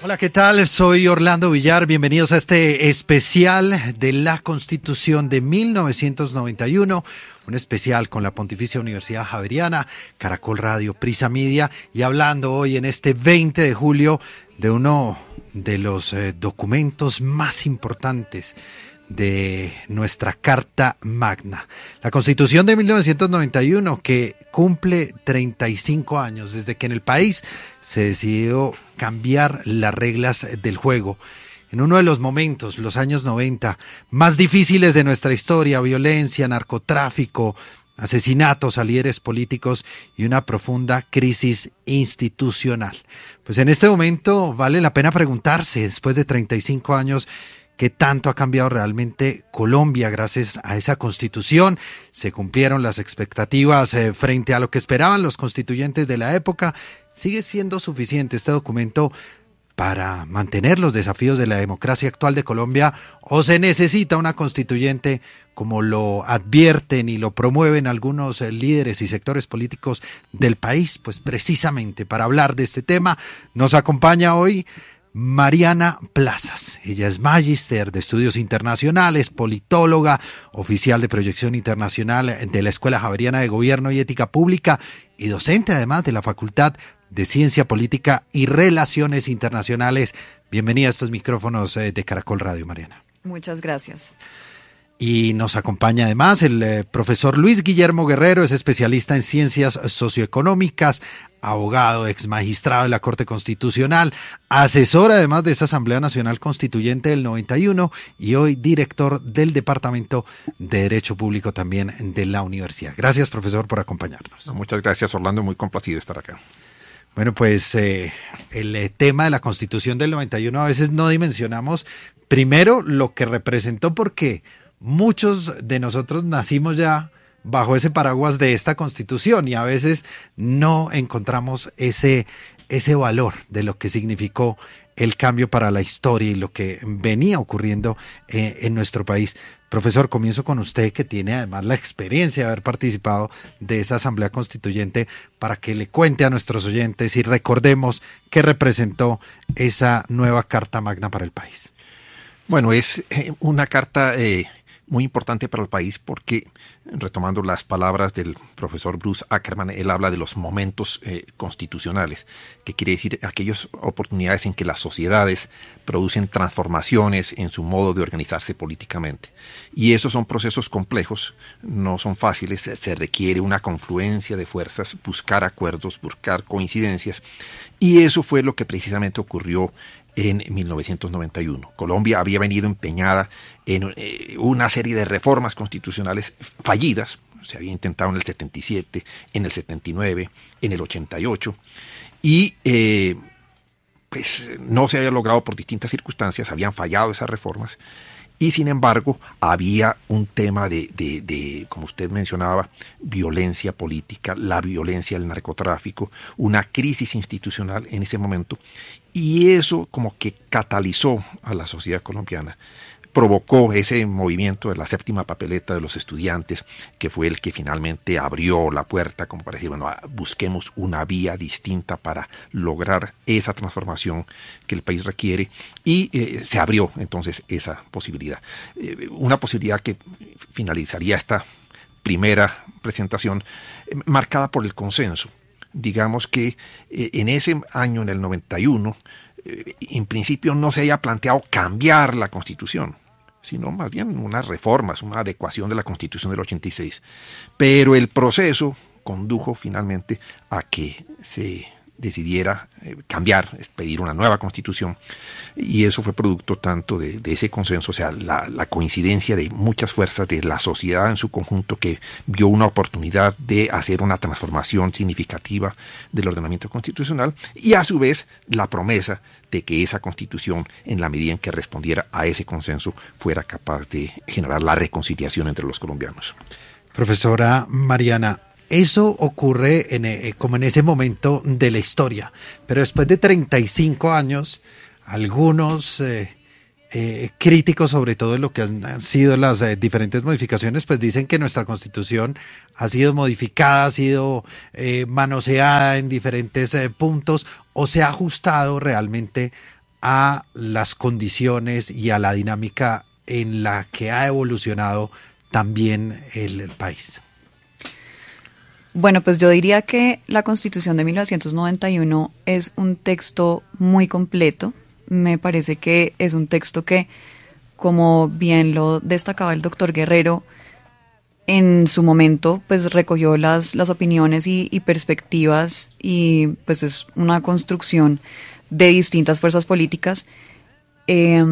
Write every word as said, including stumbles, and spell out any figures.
Hola, ¿qué tal? Soy Orlando Villar. Bienvenidos a este especial de la Constitución de mil novecientos noventa y uno, un especial con la Pontificia Universidad Javeriana, Caracol Radio, Prisa Media, y hablando hoy en este veinte de julio de uno de los eh, documentos más importantes de nuestra Carta Magna, la Constitución de mil novecientos noventa y uno, que cumple treinta y cinco años desde que en el país se decidió cambiar las reglas del juego. En uno de los momentos, los años noventa, más difíciles de nuestra historia: violencia, narcotráfico, asesinatos a líderes políticos y una profunda crisis institucional. Pues en este momento vale la pena preguntarse, después de treinta y cinco años, ¿qué tanto ha cambiado realmente Colombia gracias a esa Constitución? ¿Se cumplieron las expectativas eh, frente a lo que esperaban los constituyentes de la época? ¿Sigue siendo suficiente este documento para mantener los desafíos de la democracia actual de Colombia, o se necesita una constituyente, como lo advierten y lo promueven algunos eh, líderes y sectores políticos del país? Pues precisamente para hablar de este tema nos acompaña hoy Mariana Plazas. Ella es magíster de estudios internacionales, politóloga, oficial de proyección internacional de la Escuela Javeriana de Gobierno y Ética Pública y docente además de la Facultad de Ciencia Política y Relaciones Internacionales. Bienvenida a estos micrófonos de Caracol Radio, Mariana. Muchas gracias. Y nos acompaña además el eh, profesor Luis Guillermo Guerrero, es especialista en ciencias socioeconómicas, abogado, ex magistrado de la Corte Constitucional, asesor además de esa Asamblea Nacional Constituyente del noventa y uno y hoy director del Departamento de Derecho Público también de la universidad. Gracias, profesor, por acompañarnos. No, muchas gracias, Orlando, muy complacido de estar acá. Bueno, pues eh, el eh, tema de la Constitución del noventa y uno a veces no dimensionamos primero lo que representó, porque muchos de nosotros nacimos ya bajo ese paraguas de esta Constitución y a veces no encontramos ese, ese valor de lo que significó el cambio para la historia y lo que venía ocurriendo eh, en nuestro país. Profesor, comienzo con usted, que tiene además la experiencia de haber participado de esa Asamblea Constituyente, para que le cuente a nuestros oyentes y recordemos qué representó esa nueva Carta Magna para el país. Bueno, es eh, una carta eh, muy importante para el país porque, retomando las palabras del profesor Bruce Ackerman, él habla de los momentos eh, constitucionales, que quiere decir aquellas oportunidades en que las sociedades producen transformaciones en su modo de organizarse políticamente. Y esos son procesos complejos, no son fáciles, se, se requiere una confluencia de fuerzas, buscar acuerdos, buscar coincidencias, y eso fue lo que precisamente ocurrió en mil novecientos noventa y uno. Colombia había venido empeñada en eh, una serie de reformas constitucionales fallidas. Se había intentado en el setenta y siete, en el setenta y nueve, en el ochenta y ocho, y eh, pues no se había logrado por distintas circunstancias, habían fallado esas reformas. Y sin embargo, había un tema de, de, de, como usted mencionaba, violencia política, la violencia del narcotráfico, una crisis institucional en ese momento. Y eso como que catalizó a la sociedad colombiana, provocó ese movimiento de la séptima papeleta de los estudiantes, que fue el que finalmente abrió la puerta como para decir, bueno, busquemos una vía distinta para lograr esa transformación que el país requiere, y eh, se abrió entonces esa posibilidad. Eh, una posibilidad que finalizaría esta primera presentación eh, marcada por el consenso. Digamos que eh, en ese año, en el noventa y uno, eh, en principio no se había planteado cambiar la Constitución, sino más bien unas reformas, una adecuación de la Constitución del ochenta y seis. Pero el proceso condujo finalmente a que se decidiera eh, cambiar, pedir una nueva Constitución, y eso fue producto tanto de, de ese consenso, o sea, la, la coincidencia de muchas fuerzas de la sociedad en su conjunto, que vio una oportunidad de hacer una transformación significativa del ordenamiento constitucional, y a su vez la promesa de que esa Constitución, en la medida en que respondiera a ese consenso, fuera capaz de generar la reconciliación entre los colombianos. Profesora Mariana, eso ocurre en, eh, como en ese momento de la historia, pero después de treinta y cinco años, algunos eh, eh, críticos, sobre todo en lo que han, han sido las eh, diferentes modificaciones, pues dicen que nuestra Constitución ha sido modificada, ha sido eh, manoseada en diferentes eh, puntos, o se ha ajustado realmente a las condiciones y a la dinámica en la que ha evolucionado también el, el país? Bueno, pues yo diría que la Constitución de mil novecientos noventa y uno es un texto muy completo. Me parece que es un texto que, como bien lo destacaba el doctor Guerrero, en su momento pues recogió las, las opiniones y, y perspectivas, y pues es una construcción de distintas fuerzas políticas. Eh,